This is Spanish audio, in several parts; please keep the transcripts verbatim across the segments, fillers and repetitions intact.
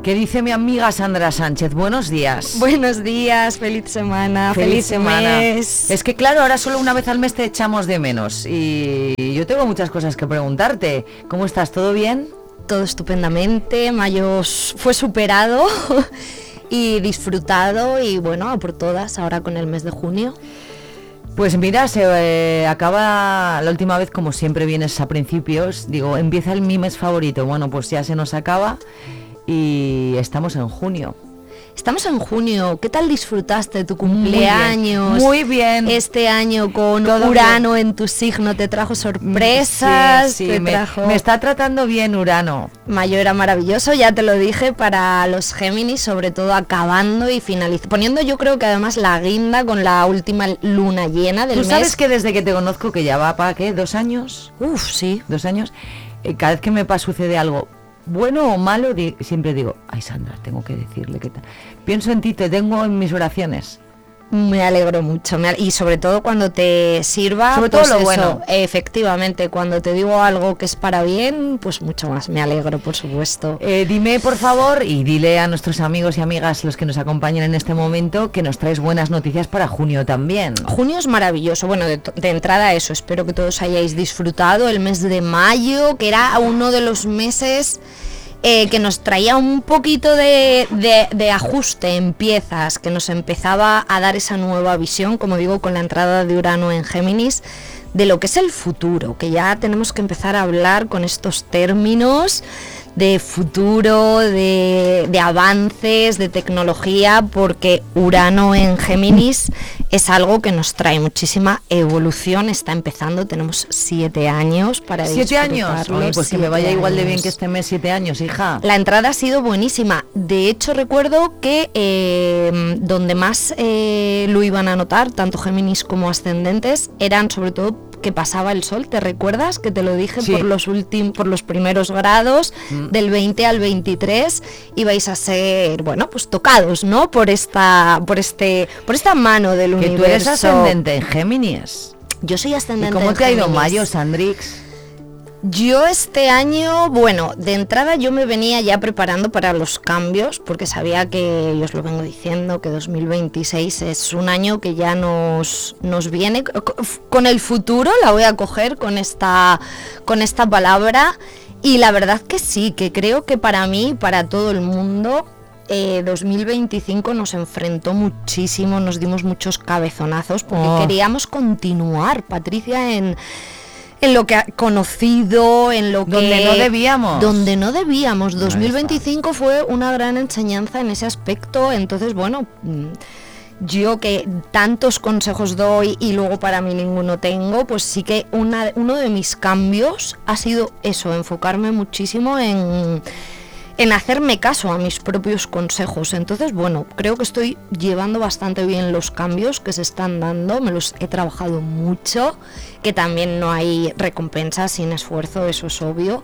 ¿Qué dice mi amiga Sandra Sánchez? Buenos días. Buenos días, feliz semana, feliz, feliz semana. mes. Es que claro, ahora solo una vez al mes te echamos de menos y yo tengo muchas cosas que preguntarte. ¿Cómo estás? ¿Todo bien? Todo estupendamente, mayo fue superado y disfrutado y bueno, a por todas ahora con el mes de junio. Pues mira, se eh, acaba la última vez, como siempre vienes a principios, digo, empieza el mi mes favorito, bueno, pues ya se nos acaba y estamos en junio. Estamos en junio, ¿qué tal disfrutaste de tu cumpleaños? Muy bien. Muy bien. Este año con Todo Urano bien. En tu signo, ¿te trajo sorpresas? Sí, sí, te me, trajo... me está tratando bien Urano. Mayo era maravilloso, ya te lo dije, para los Géminis, sobre todo acabando y finalizando, poniendo yo creo que además la guinda con la última luna llena del mes. ¿Tú sabes que desde que te conozco, que ya va para qué, dos años? Uf, sí. Dos años, eh, cada vez que me pasa sucede algo bueno o malo, di- siempre digo, ay Sandra, tengo que decirle qué tal. Pienso en ti, te tengo en mis oraciones. Me alegro mucho, me al- y sobre todo cuando te sirva, Sobre pues todo lo eso, bueno. efectivamente, cuando te digo algo que es para bien, pues mucho más, me alegro, por supuesto. Eh, dime por favor y dile a nuestros amigos y amigas, los que nos acompañan en este momento, que nos traes buenas noticias para junio también. Junio es maravilloso, bueno, de, de entrada eso, espero que todos hayáis disfrutado el mes de mayo, que era uno de los meses eh, que nos traía un poquito de, de, de ajuste en piezas, que nos empezaba a dar esa nueva visión, como digo, con la entrada de Urano en Géminis, de lo que es el futuro, que ya tenemos que empezar a hablar con estos términos de futuro, de, de avances, de tecnología, porque Urano en Géminis es algo que nos trae muchísima evolución, está empezando, tenemos siete años para ¿Siete años? disfrutarlo, Oye, pues que me siete vaya igual de bien años. que este mes, siete años, hija. La entrada ha sido buenísima. De hecho, recuerdo que eh, donde más eh, lo iban a notar, tanto Géminis como ascendentes, eran sobre todo que pasaba el sol. ¿Te recuerdas? Que te lo dije Sí. por los últimos, por los primeros grados, Mm. del veinte al veintitrés, ibais a ser, bueno, pues tocados, ¿no? Por esta, por este, por esta mano del Que universo. tú eres ascendente en Géminis. Yo soy ¿Y ascendente. cómo en te ha ido Géminis. mayo, Sandrix? Yo este año, bueno, de entrada yo me venía ya preparando para los cambios, porque sabía que, yo os lo vengo diciendo, que dos mil veintiséis es un año que ya nos, nos viene con el futuro, la voy a coger con esta, con esta palabra, y la verdad que sí, que creo que para mí, para todo el mundo, eh, dos mil veinticinco nos enfrentó muchísimo, nos dimos muchos cabezonazos, porque Oh. queríamos continuar, Patricia, en... en lo que ha conocido, en lo que... Donde no debíamos. Donde no debíamos. Ahí dos mil veinticinco fue una gran enseñanza en ese aspecto. Entonces, bueno, mm, yo que tantos consejos doy y luego para mí ninguno tengo, pues sí que una, uno de mis cambios ha sido eso, enfocarme muchísimo en... en hacerme caso a mis propios consejos. Entonces, bueno, creo que estoy llevando bastante bien los cambios que se están dando, me los he trabajado mucho, que también no hay recompensa sin esfuerzo, eso es obvio,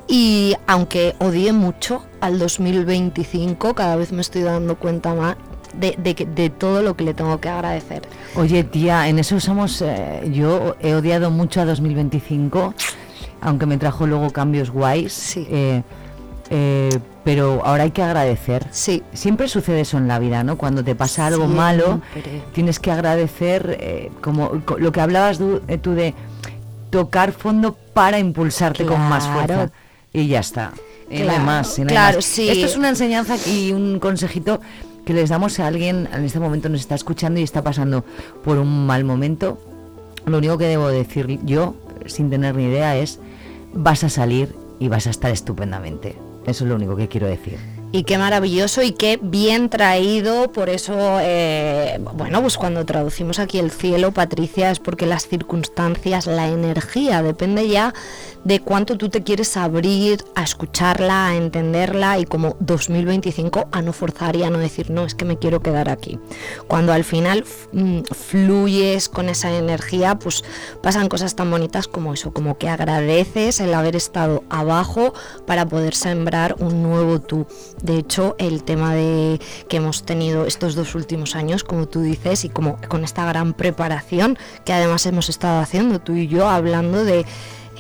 y aunque odié mucho al dos mil veinticinco, cada vez me estoy dando cuenta más de, de, que- de todo lo que le tengo que agradecer. Oye, tía, en eso somos... eh, yo he odiado mucho a dos mil veinticinco, aunque me trajo luego cambios guays. Sí. eh, eh, pero ahora hay que agradecer. Sí. Siempre sucede eso en la vida, ¿no? Cuando te pasa algo malo, Siempre. tienes que agradecer, eh, como co- lo que hablabas tú, eh, tú de tocar fondo para impulsarte con más Claro. fuerza. Y ya está. Y no hay Claro, más. y no hay claro, más. sí. Esto es una enseñanza y un consejito que les damos a alguien en este momento nos está escuchando y está pasando por un mal momento. Lo único que debo decir yo, sin tener ni idea, es vas a salir y vas a estar estupendamente. Eso es lo único que quiero decir. Y qué maravilloso y qué bien traído, por eso, eh, bueno, pues cuando traducimos aquí el cielo, Patricia, es porque las circunstancias, la energía, depende ya de cuánto tú te quieres abrir a escucharla, a entenderla, y como dos mil veinticinco a no forzar y a no decir, no, es que me quiero quedar aquí. Cuando al final mm, fluyes con esa energía, pues pasan cosas tan bonitas como eso, como que agradeces el haber estado abajo para poder sembrar un nuevo tú. De hecho, el tema de que hemos tenido estos dos últimos años, como tú dices, y como con esta gran preparación que además hemos estado haciendo tú y yo, hablando de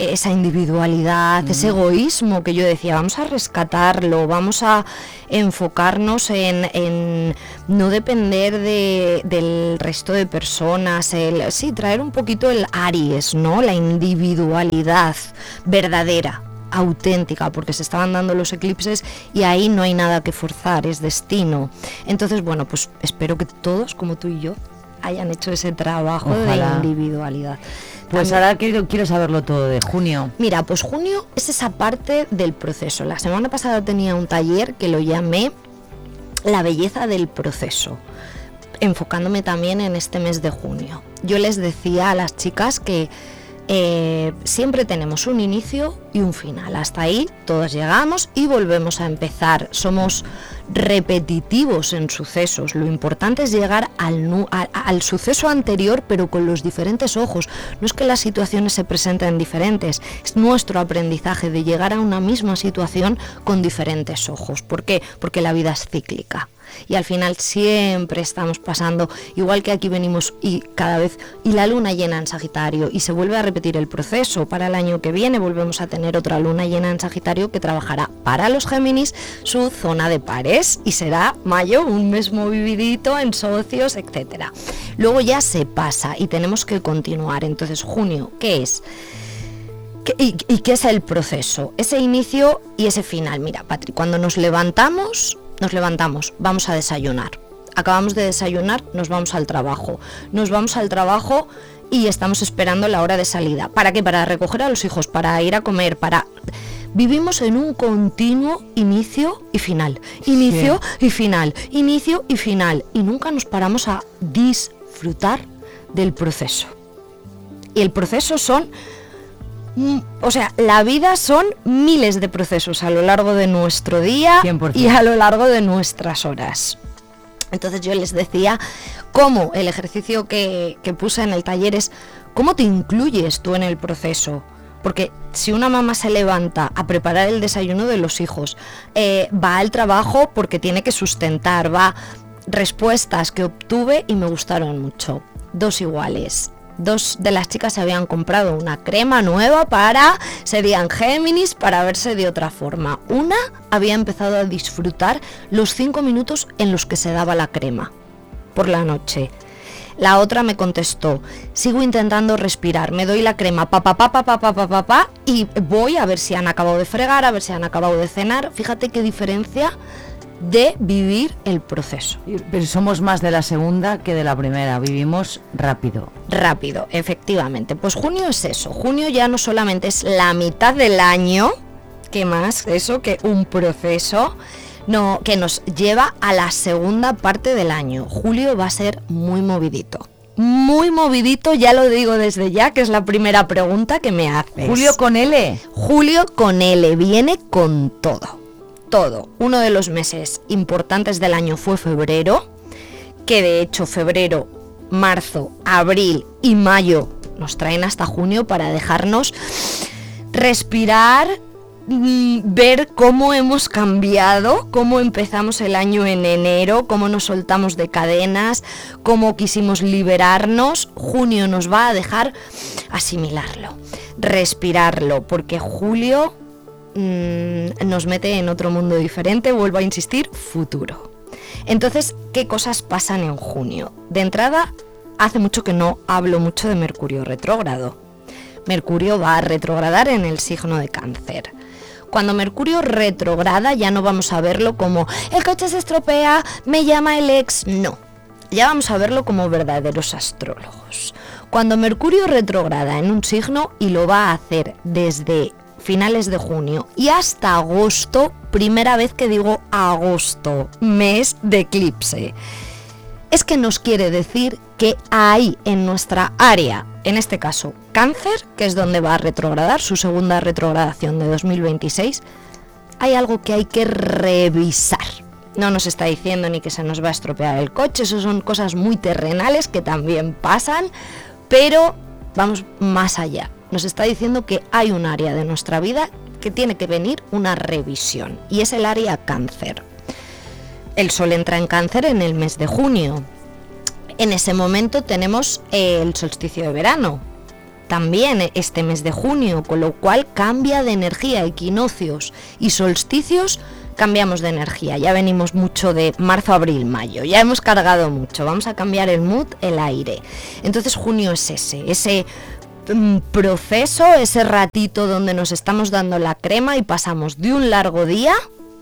esa individualidad, mm. ese egoísmo que yo decía, vamos a rescatarlo, vamos a enfocarnos en, en no depender de, del resto de personas, el, sí, traer un poquito el Aries, ¿no? La individualidad verdadera, auténtica, porque se estaban dando los eclipses y ahí no hay nada que forzar, es destino. Entonces, bueno, pues espero que todos, como tú y yo, hayan hecho ese trabajo Ojalá. de individualidad. Pues También, ahora quiero, quiero saberlo todo de junio. Mira, pues junio es esa parte del proceso. La semana pasada tenía un taller que lo llamé La belleza del proceso, enfocándome también en este mes de junio. Yo les decía a las chicas que Eh, siempre tenemos un inicio y un final, hasta ahí todos llegamos y volvemos a empezar, somos repetitivos en sucesos, lo importante es llegar al, nu- al, al suceso anterior pero con los diferentes ojos, no es que las situaciones se presenten diferentes, es nuestro aprendizaje de llegar a una misma situación con diferentes ojos. ¿Por qué? Porque la vida es cíclica. Y al final siempre estamos pasando, igual que aquí venimos y cada vez, y la luna llena en Sagitario, y se vuelve a repetir el proceso, para el año que viene volvemos a tener otra luna llena en Sagitario que trabajará para los Géminis su zona de pares, y será mayo, un mes movidito en socios, etcétera. Luego ya se pasa y tenemos que continuar. Entonces junio, ¿qué es? ¿Qué, y, ¿Y qué es el proceso? Ese inicio y ese final. Mira, Patri, cuando nos levantamos Nos levantamos, vamos a desayunar. Acabamos de desayunar, nos vamos al trabajo. Nos vamos al trabajo y estamos esperando la hora de salida. ¿Para qué? Para recoger a los hijos, para ir a comer, para... Vivimos en un continuo inicio y final. Inicio sí. y final. Inicio y final. Y nunca nos paramos a disfrutar del proceso. Y el proceso son... O sea, la vida son miles de procesos a lo largo de nuestro día cien por ciento. Y a lo largo de nuestras horas. Entonces yo les decía cómo el ejercicio que, que puse en el taller es cómo te incluyes tú en el proceso. Porque si una mamá se levanta a preparar el desayuno de los hijos, eh, va al trabajo porque tiene que sustentar, va respuestas que obtuve y me gustaron mucho. Dos iguales. Dos de las chicas se habían comprado una crema nueva para, serían Géminis, para verse de otra forma. Una había empezado a disfrutar los cinco minutos en los que se daba la crema por la noche. La otra me contestó, sigo intentando respirar, me doy la crema, pa, pa, pa, pa, pa, pa, pa, pa, pa, y voy a ver si han acabado de fregar, a ver si han acabado de cenar. Fíjate qué diferencia de vivir el proceso. Pero somos más de la segunda que de la primera, vivimos rápido. Rápido, efectivamente. Pues junio es eso, junio ya no solamente es la mitad del año, que más eso que un proceso, no, que nos lleva a la segunda parte del año. Julio va a ser muy movidito. Muy movidito, ya lo digo desde ya, que es la primera pregunta que me haces. Julio con L. Julio con L, viene con todo. Todo. Uno de los meses importantes del año fue febrero, que de hecho febrero, marzo, abril y mayo nos traen hasta junio para dejarnos respirar, ver cómo hemos cambiado, cómo empezamos el año en enero, cómo nos soltamos de cadenas, cómo quisimos liberarnos. Junio nos va a dejar asimilarlo, respirarlo, porque julio nos mete en otro mundo diferente, vuelvo a insistir, futuro. Entonces, ¿qué cosas pasan en junio? De entrada, hace mucho que no hablo mucho de Mercurio retrógrado. Mercurio va a retrogradar en el signo de Cáncer. Cuando Mercurio retrograda ya no vamos a verlo como el coche se estropea, me llama el ex, no. Ya vamos a verlo como verdaderos astrólogos. Cuando Mercurio retrograda en un signo, y lo va a hacer desde finales de junio y hasta agosto, primera vez que digo agosto, mes de eclipse, es que nos quiere decir que hay en nuestra área, en este caso Cáncer, que es donde va a retrogradar, su segunda retrogradación de dos mil veintiséis, hay algo que hay que revisar. No nos está diciendo ni que se nos va a estropear el coche, eso son cosas muy terrenales que también pasan, pero vamos más allá. Nos está diciendo que hay un área de nuestra vida que tiene que venir una revisión, y es el área Cáncer. El Sol entra en Cáncer en el mes de junio. En ese momento tenemos el solsticio de verano. también este mes de junio, con lo cual cambia de energía, equinoccios y solsticios, cambiamos de energía. Ya venimos mucho de marzo, abril, mayo, ya hemos cargado mucho, vamos a cambiar el mood, el aire. Entonces junio es ese, ese mm, proceso, ese ratito donde nos estamos dando la crema y pasamos de un largo día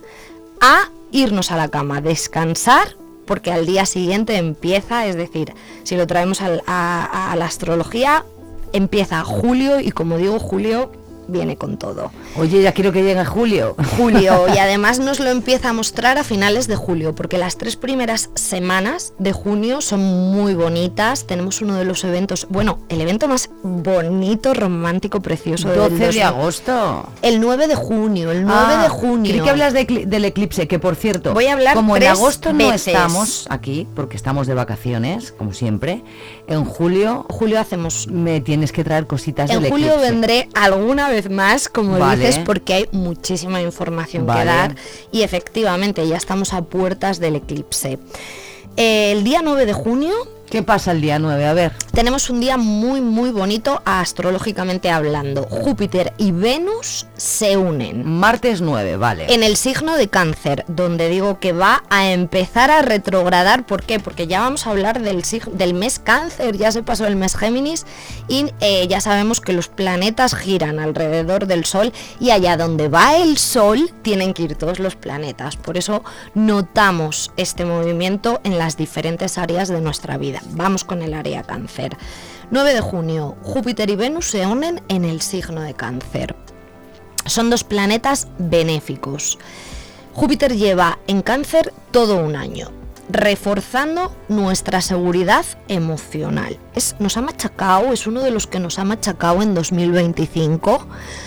a irnos a la cama, descansar, porque al día siguiente empieza, es decir, si lo traemos al, a, a la astrología, empieza julio y como digo, julio viene con todo. Oye, ya quiero que llegue julio. Julio, y además nos lo empieza a mostrar a finales de julio, porque las tres primeras semanas de junio son muy bonitas. Tenemos uno de los eventos, bueno, el evento más bonito, romántico, precioso del doce de agosto. El nueve de junio, el nueve Ah, de junio. Creí que hablas de ecli- del eclipse, que por cierto, Voy a hablar como en tres agosto no veces. estamos aquí, porque estamos de vacaciones, como siempre, en julio Julio hacemos... me tienes que traer cositas En del julio eclipse. vendré alguna vez más, como Vale. dices, porque hay muchísima información Vale. que dar y efectivamente ya estamos a puertas del eclipse. Eh, el día nueve de junio ¿Qué pasa el día nueve? A ver. tenemos un día muy muy bonito astrológicamente hablando. Júpiter y Venus se unen Martes nueve, vale. en el signo de Cáncer, donde digo que va a empezar a retrogradar. ¿Por qué? Porque ya vamos a hablar del, sig- del mes Cáncer, ya se pasó el mes Géminis y eh, ya sabemos que los planetas giran alrededor del Sol y allá donde va el Sol tienen que ir todos los planetas. Por eso notamos este movimiento en las diferentes áreas de nuestra vida. Vamos con el área Cáncer. nueve de junio, Júpiter y Venus se unen en el signo de Cáncer. Son dos planetas benéficos. Júpiter lleva en Cáncer todo un año, reforzando nuestra seguridad emocional. Es, nos ha machacado, es uno de los que nos ha machacado en dos mil veinticinco,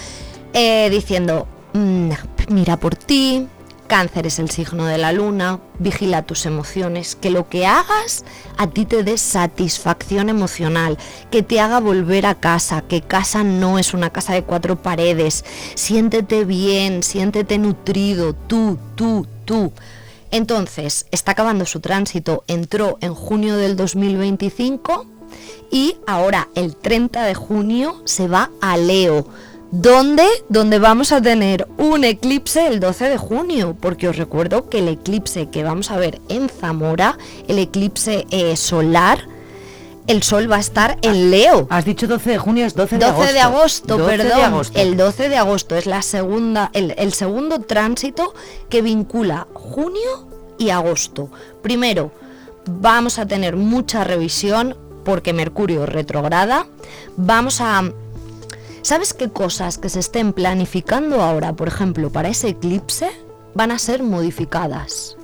eh, diciendo, "Mm, mira por ti, Cáncer es el signo de la luna, vigila tus emociones, que lo que hagas a ti te dé satisfacción emocional, que te haga volver a casa, que casa no es una casa de cuatro paredes, siéntete bien, siéntete nutrido, tú, tú, tú". Entonces, está acabando su tránsito, entró en junio del dos mil veinticinco y ahora el treinta de junio se va a Leo. ¿Dónde? Donde vamos a tener un eclipse el doce de junio, porque os recuerdo que el eclipse que vamos a ver en Zamora, el eclipse eh, solar, el sol va a estar en Leo. Has dicho doce de junio, es doce de agosto. doce de agosto, doce de perdón. agosto. El doce de agosto es la segunda, el, el segundo tránsito que vincula junio y agosto. Primero, vamos a tener mucha revisión porque Mercurio retrograda. Vamos a... ¿Sabes qué cosas que se estén planificando ahora, por ejemplo, para ese eclipse, van a ser modificadas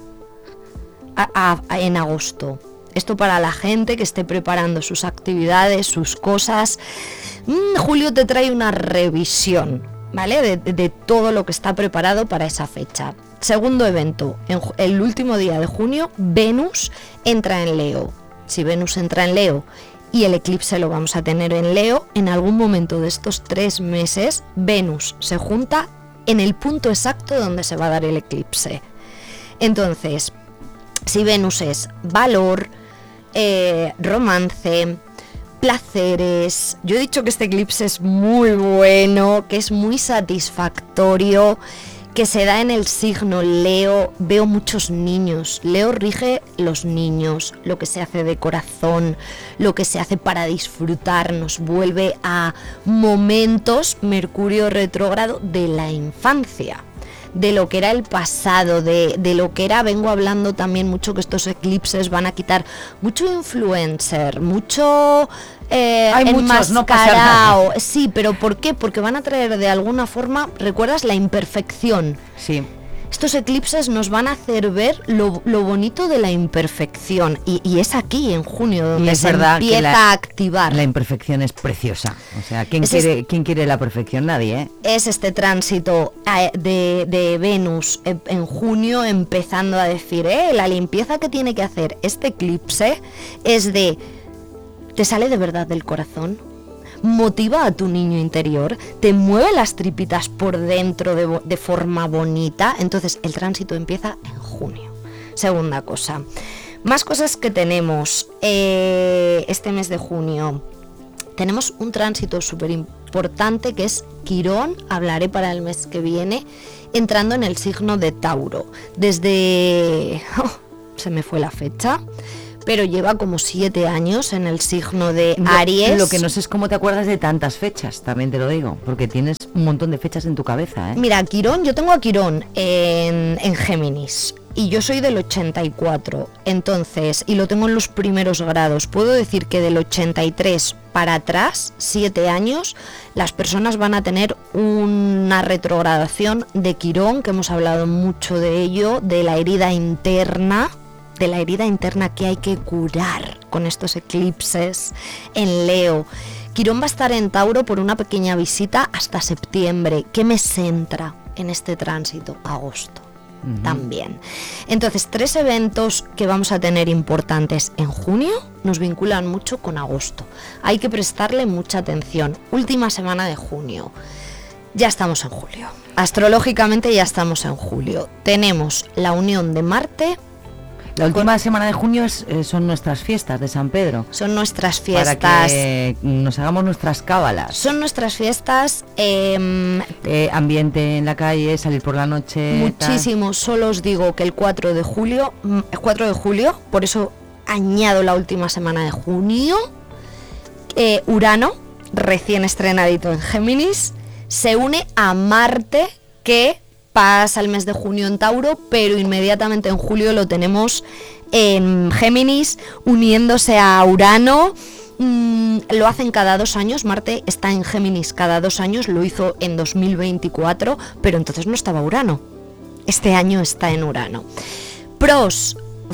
a, a, a, en agosto? Esto para la gente que esté preparando sus actividades, sus cosas. Mm, Julio te trae una revisión, ¿vale? De, de, de todo lo que está preparado para esa fecha. Segundo evento, en ju- el último día de junio, Venus entra en Leo. Si Venus entra en Leo y el eclipse lo vamos a tener en Leo, en algún momento de estos tres meses, Venus se junta en el punto exacto donde se va a dar el eclipse. Entonces, si Venus es valor, eh, romance, placeres, yo he dicho que este eclipse es muy bueno, que es muy satisfactorio, que se da en el signo Leo. Veo muchos niños. Leo rige los niños, lo que se hace de corazón, lo que se hace para disfrutar, nos vuelve a momentos, Mercurio retrógrado, de la infancia, de lo que era el pasado, de, de lo que era, vengo hablando también mucho que estos eclipses van a quitar mucho influencer, mucho eh, Hay muchos, no pasa enmascarado. nada. Sí, pero ¿por qué? Porque van a traer de alguna forma, ¿recuerdas? La imperfección. Sí. Estos eclipses nos van a hacer ver lo, lo bonito de la imperfección y, y es aquí en junio donde Y es se verdad que empieza la- a activar. La imperfección es preciosa. O sea, ¿quién, Es quiere, este- ¿quién quiere la perfección? Nadie, ¿eh? Es este tránsito eh, de, de Venus en, en junio empezando a decir, eh, la limpieza que tiene que hacer este eclipse es de, ¿te sale de verdad del corazón? Motiva a tu niño interior, te mueve las tripitas por dentro de, bo- de forma bonita. Entonces el tránsito empieza en junio. Segunda cosa, más cosas que tenemos eh, este mes de junio. tenemos un tránsito súper importante que es Quirón, hablaré para el mes que viene, entrando en el signo de Tauro. Desde... Oh, se me fue la fecha, pero lleva como siete años en el signo de Aries. Lo, lo que no sé es cómo te acuerdas de tantas fechas, también te lo digo, porque tienes un montón de fechas en tu cabeza, ¿eh? Mira, Quirón, yo tengo a Quirón en, en Géminis. Y yo soy del ochenta y cuatro, entonces, y lo tengo en los primeros grados. Puedo decir que del ochenta y tres para atrás, siete años, las personas van a tener una retrogradación de Quirón, que hemos hablado mucho de ello, de la herida interna, de la herida interna que hay que curar con estos eclipses en Leo. Quirón va a estar en Tauro por una pequeña visita hasta septiembre. ¿Qué mes entra en este tránsito? Agosto. Uh-huh. También. Entonces, tres eventos que vamos a tener importantes en junio nos vinculan mucho con agosto. Hay que prestarle mucha atención. Última semana de junio. Ya estamos en julio. Astrológicamente ya estamos en julio. Tenemos la unión de Marte. La última con... semana de junio es, eh, son nuestras fiestas de San Pedro. Son nuestras fiestas. Para que nos hagamos nuestras cábalas. Son nuestras fiestas. Eh, eh, ambiente en la calle, salir por la noche. Muchísimo. Tal. Solo os digo que el cuatro de julio, el cuatro de julio, por eso añado la última semana de junio, eh, Urano, recién estrenadito en Géminis, se une a Marte, que pasa el mes de junio en Tauro, pero inmediatamente en julio lo tenemos en Géminis, uniéndose a Urano. Mm, lo hacen cada dos años, Marte está en Géminis cada dos años, lo hizo en dos mil veinticuatro, pero entonces no estaba Urano. Este año está en Urano. Pros.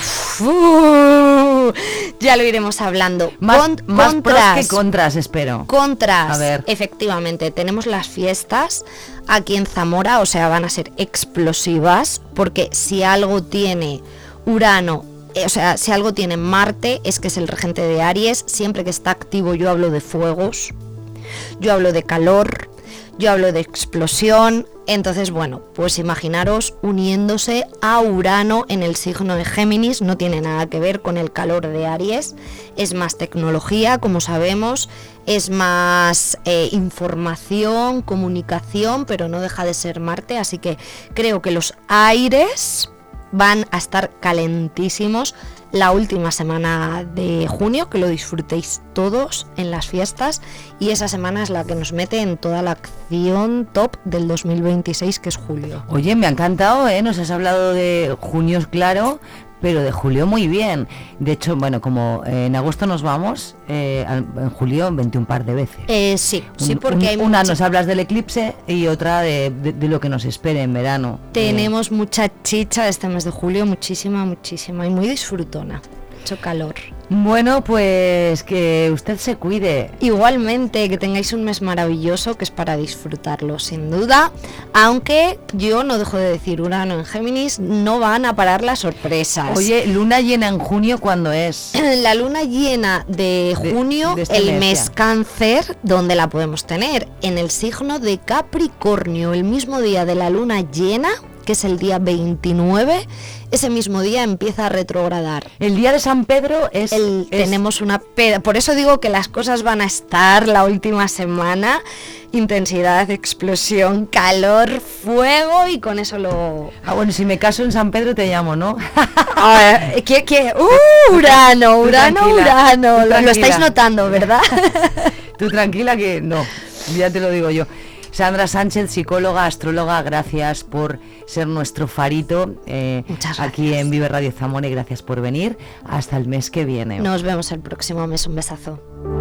Uh, ya lo iremos hablando. Más, Con, más contras, pros que contras, espero. Contras. A ver. Efectivamente, tenemos las fiestas aquí en Zamora, o sea, van a ser explosivas, porque si algo tiene Urano, eh, o sea, si algo tiene Marte, es que es el regente de Aries. Siempre que está activo yo hablo de fuegos, yo hablo de calor, yo hablo de explosión. Entonces, bueno, pues imaginaros uniéndose a Urano en el signo de Géminis. No tiene nada que ver con el calor de Aries, es más tecnología, como sabemos, es más eh, información, comunicación, pero no deja de ser Marte, así que creo que los aires van a estar calentísimos la última semana de junio, que lo disfrutéis todos en las fiestas, y esa semana es la que nos mete en toda la acción top del dos mil veintiséis, que es julio. Oye, me ha encantado, ¿eh? Nos has hablado de junio, claro, pero de julio muy bien. De hecho, bueno, como eh, en agosto nos vamos, eh, en julio veintiún par de veces. Eh, sí, un, sí, porque un, hay una mucha... nos hablas del eclipse y otra de, de, de lo que nos espere en verano. Tenemos eh. mucha chicha este mes de julio, muchísima, muchísima, y muy disfrutona. Mucho calor. Bueno, pues que usted se cuide. Igualmente, que tengáis un mes maravilloso, que es para disfrutarlo, sin duda. Aunque yo no dejo de decir, Urano en Géminis, no van a parar las sorpresas. Oye, luna llena en junio, ¿cuándo es? La luna llena de junio, de, de este el mes, mes Cáncer, ¿dónde la podemos tener? En el signo de Capricornio, el mismo día de la luna llena, que es el día veintinueve, ese mismo día empieza a retrogradar. El día de San Pedro es... El, es... Tenemos una peda, por eso digo que las cosas van a estar la última semana, intensidad, explosión, calor, fuego, y con eso lo... Ah, bueno, si me caso en San Pedro te llamo, ¿no? Ah, ¿qué, qué? ¡Uh! Urano, Urano, Urano, lo, lo estáis notando, ¿verdad? Tú tranquila que no, ya te lo digo yo. Sandra Sánchez, psicóloga, astróloga, gracias por ser nuestro farito eh, aquí en Vive Radio Zamora, y gracias por venir. Hasta el mes que viene. Nos vemos el próximo mes, un besazo.